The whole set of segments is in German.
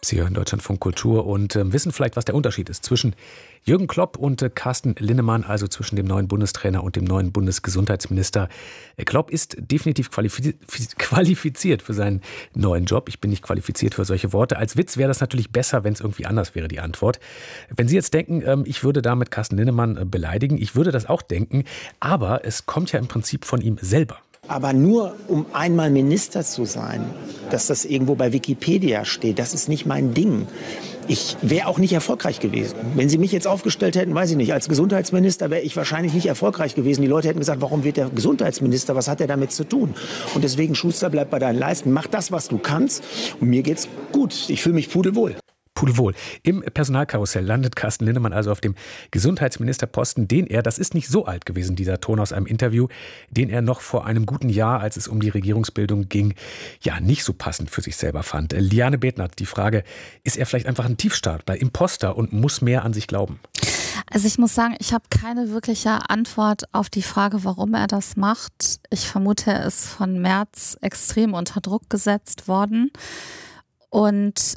Sie hören Deutschlandfunk Kultur und wissen vielleicht, was der Unterschied ist zwischen Jürgen Klopp und Carsten Linnemann, also zwischen dem neuen Bundestrainer und dem neuen Bundesgesundheitsminister. Klopp ist definitiv qualifiziert für seinen neuen Job. Ich bin nicht qualifiziert für solche Worte. Als Witz wäre das natürlich besser, wenn es irgendwie anders wäre, die Antwort. Wenn Sie jetzt denken, ich würde damit Carsten Linnemann beleidigen, ich würde das auch denken, aber es kommt ja im Prinzip von ihm selber. Aber nur um einmal Minister zu sein, dass das irgendwo bei Wikipedia steht, das ist nicht mein Ding. Ich wäre auch nicht erfolgreich gewesen. Wenn Sie mich jetzt aufgestellt hätten, weiß ich nicht, als Gesundheitsminister wäre ich wahrscheinlich nicht erfolgreich gewesen. Die Leute hätten gesagt, warum wird der Gesundheitsminister, was hat er damit zu tun? Und deswegen, Schuster, bleib bei deinen Leisten, mach das, was du kannst. Und mir geht's gut, ich fühle mich pudelwohl. Pudelwohl. Im Personalkarussell landet Carsten Linnemann also auf dem Gesundheitsministerposten, das ist nicht so alt gewesen, dieser Ton aus einem Interview, den er noch vor einem guten Jahr, als es um die Regierungsbildung ging, ja nicht so passend für sich selber fand. Liane Bethnath, die Frage, ist er vielleicht einfach ein Tiefstarter, Imposter und muss mehr an sich glauben? Also ich muss sagen, ich habe keine wirkliche Antwort auf die Frage, warum er das macht. Ich vermute, er ist von Merz extrem unter Druck gesetzt worden und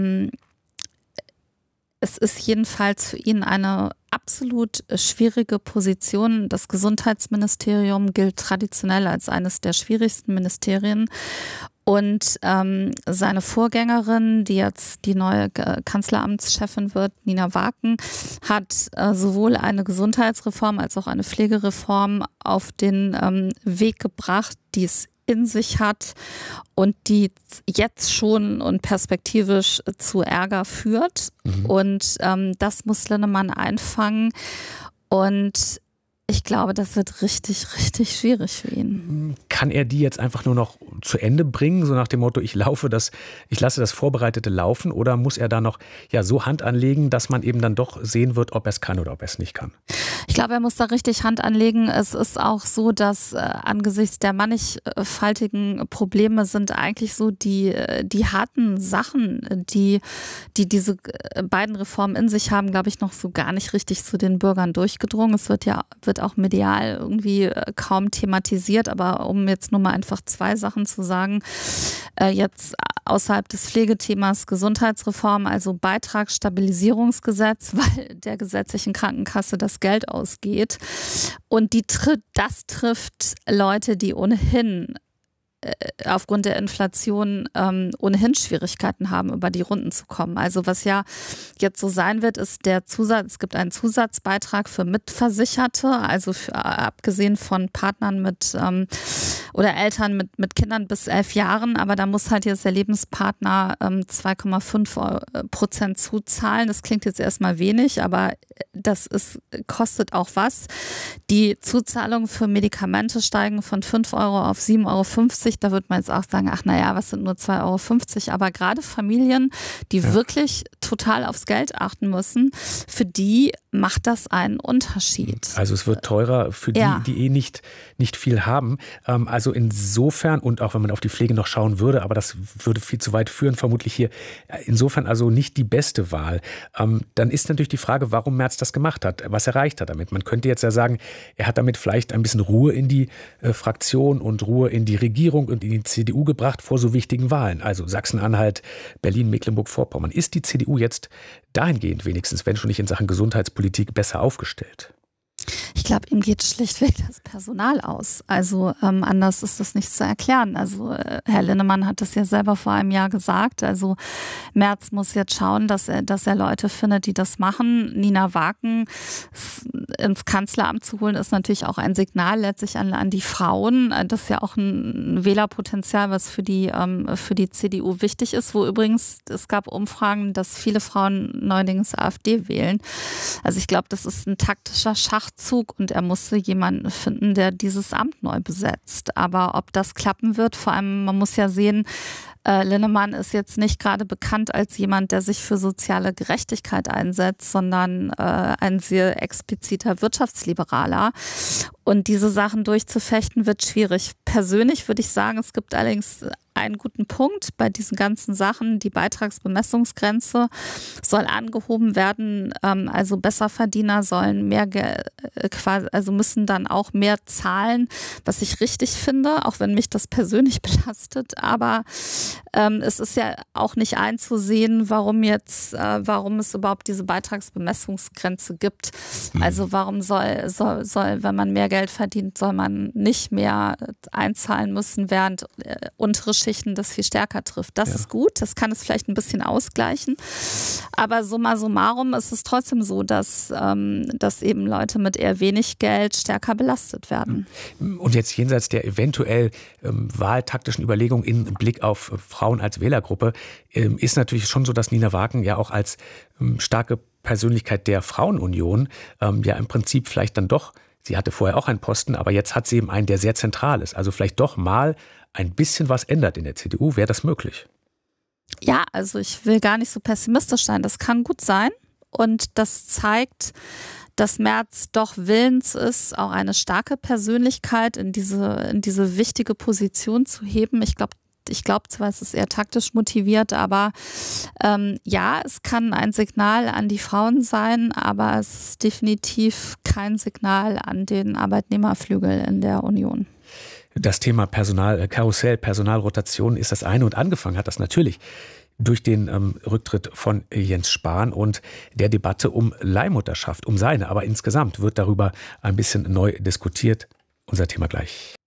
es ist jedenfalls für ihn eine absolut schwierige Position. Das Gesundheitsministerium gilt traditionell als eines der schwierigsten Ministerien. Und seine Vorgängerin, die jetzt die neue Kanzleramtschefin wird, Nina Waken, hat sowohl eine Gesundheitsreform als auch eine Pflegereform auf den Weg gebracht, die es in sich hat und die jetzt schon und perspektivisch zu Ärger führt. Und das muss Linnemann einfangen. Und ich glaube, das wird richtig, richtig schwierig für ihn. Kann er die jetzt einfach nur noch zu Ende bringen, so nach dem Motto, ich lasse das Vorbereitete laufen, oder muss er da noch so Hand anlegen, dass man eben dann doch sehen wird, ob er es kann oder ob er es nicht kann? Ich glaube, er muss da richtig Hand anlegen. Es ist auch so, dass angesichts der mannigfaltigen Probleme sind eigentlich so die harten Sachen, die diese beiden Reformen in sich haben, glaube ich, noch so gar nicht richtig zu den Bürgern durchgedrungen. Es wird auch medial irgendwie kaum thematisiert, aber um jetzt nur mal einfach zwei Sachen zu sagen, jetzt außerhalb des Pflegethemas Gesundheitsreform, also Beitragsstabilisierungsgesetz, weil der gesetzlichen Krankenkasse das Geld ausgeht, und das trifft Leute, die ohnehin aufgrund der Inflation ohnehin Schwierigkeiten haben, über die Runden zu kommen. Also was ja jetzt so sein wird, ist es gibt einen Zusatzbeitrag für Mitversicherte, also abgesehen von Partnern oder Eltern mit Kindern bis 11 Jahren, aber da muss halt jetzt der Lebenspartner 2,5% zuzahlen. Das klingt jetzt erstmal wenig, aber kostet auch was. Die Zuzahlungen für Medikamente steigen von 5 Euro auf 7,50 Euro. Da wird man jetzt auch sagen, was sind nur 2,50 Euro. Aber gerade Familien, die wirklich total aufs Geld achten müssen, für die macht das einen Unterschied. Also es wird teurer für die nicht viel haben. Also insofern, und auch wenn man auf die Pflege noch schauen würde, aber das würde viel zu weit führen, vermutlich hier. Insofern also nicht die beste Wahl. Dann ist natürlich die Frage, warum Merz das gemacht hat, was erreicht er damit. Man könnte jetzt ja sagen, er hat damit vielleicht ein bisschen Ruhe in die Fraktion und Ruhe in die Regierung und in die CDU gebracht vor so wichtigen Wahlen. Also Sachsen-Anhalt, Berlin, Mecklenburg-Vorpommern. Ist die CDU jetzt dahingehend wenigstens, wenn schon nicht in Sachen Gesundheitspolitik, besser aufgestellt? Ich glaube, ihm geht schlichtweg das Personal aus. Also anders ist das nicht zu erklären. Also Herr Linnemann hat das ja selber vor einem Jahr gesagt. Also Merz muss jetzt schauen, dass er Leute findet, die das machen. Nina Waken ins Kanzleramt zu holen, ist natürlich auch ein Signal letztlich an die Frauen. Das ist ja auch ein Wählerpotenzial, was für die CDU wichtig ist. Wo übrigens, es gab Umfragen, dass viele Frauen neuerdings AfD wählen. Also ich glaube, das ist ein taktischer Schachzug, und er musste jemanden finden, der dieses Amt neu besetzt. Aber ob das klappen wird, vor allem, man muss ja sehen, Linnemann ist jetzt nicht gerade bekannt als jemand, der sich für soziale Gerechtigkeit einsetzt, sondern ein sehr expliziter Wirtschaftsliberaler. Und diese Sachen durchzufechten wird schwierig. Persönlich würde ich sagen, es gibt allerdings einen guten Punkt bei diesen ganzen Sachen. Die Beitragsbemessungsgrenze soll angehoben werden. Also Besserverdiener sollen mehr also müssen dann auch mehr zahlen, was ich richtig finde, auch wenn mich das persönlich belastet. Aber es ist ja auch nicht einzusehen, warum es überhaupt diese Beitragsbemessungsgrenze gibt. Also warum soll, wenn man mehr Geld verdient, soll man nicht mehr einzahlen müssen, während untere Schichten das viel stärker trifft. Das ist gut, das kann es vielleicht ein bisschen ausgleichen. Aber summa summarum ist es trotzdem so, dass eben Leute mit eher wenig Geld stärker belastet werden. Und jetzt jenseits der eventuell wahltaktischen Überlegungen in Blick auf Frauen als Wählergruppe ist natürlich schon so, dass Nina Wagen ja auch als starke Persönlichkeit der Frauenunion ja im Prinzip vielleicht dann doch, sie hatte vorher auch einen Posten, aber jetzt hat sie eben einen, der sehr zentral ist. Also vielleicht doch mal ein bisschen was ändert in der CDU. Wäre das möglich? Ja, also ich will gar nicht so pessimistisch sein. Das kann gut sein. Und das zeigt, dass Merz doch willens ist, auch eine starke Persönlichkeit in diese wichtige Position zu heben. Ich glaube zwar, es ist eher taktisch motiviert, aber ja, es kann ein Signal an die Frauen sein, aber es ist definitiv kein Signal an den Arbeitnehmerflügel in der Union. Das Thema Personalkarussell, Personalrotation ist das eine und angefangen hat das natürlich durch den Rücktritt von Jens Spahn und der Debatte um Leihmutterschaft, um seine. Aber insgesamt wird darüber ein bisschen neu diskutiert. Unser Thema gleich.